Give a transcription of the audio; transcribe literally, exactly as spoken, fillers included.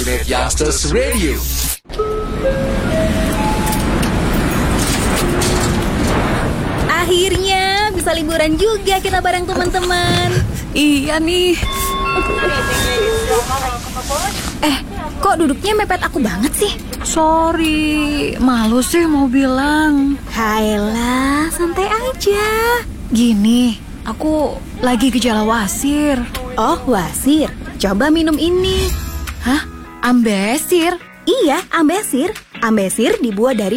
Youngsters Radio. Akhirnya bisa liburan juga kita bareng teman-teman. Iya nih. Eh, kok duduknya mepet aku banget sih? Sorry, malu sih mau bilang. Hayalah, santai aja. Gini, aku lagi gejala wasir. Oh, wasir. Coba minum ini. Hah? Ambesir? Iya, ambesir. Ambesir dibuat dari